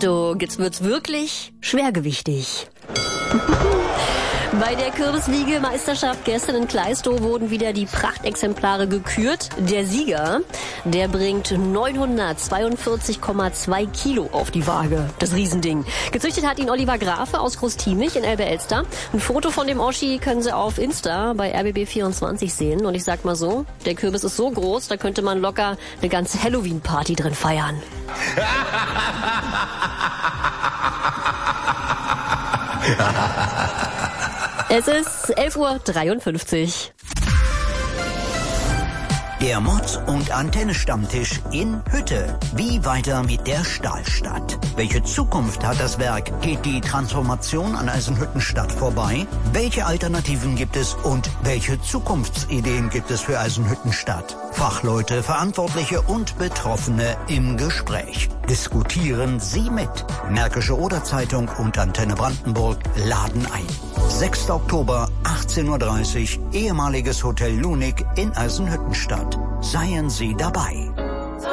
Achtung, jetzt wird's wirklich schwergewichtig. Bei der Kürbiswiege-Meisterschaft gestern in Kleistow wurden wieder die Prachtexemplare gekürt. Der Sieger, der bringt 942,2 Kilo auf die Waage. Das Riesending. Gezüchtet hat ihn Oliver Grafe aus Großtiemich in Elbe-Elster. Ein Foto von dem Oschi können Sie auf Insta bei RBB24 sehen. Und ich sag mal so, der Kürbis ist so groß, da könnte man locker eine ganze Halloween-Party drin feiern. Es ist 11:53 Uhr. Der Mod- und Antenne-Stammtisch in Hütte. Wie weiter mit der Stahlstadt? Welche Zukunft hat das Werk? Geht die Transformation an Eisenhüttenstadt vorbei? Welche Alternativen gibt es und welche Zukunftsideen gibt es für Eisenhüttenstadt? Fachleute, Verantwortliche und Betroffene im Gespräch. Diskutieren Sie mit. Märkische Oder-Zeitung und Antenne Brandenburg laden ein. 6. Oktober, 18:30 Uhr, ehemaliges Hotel Lunik in Eisenhüttenstadt. Seien Sie dabei.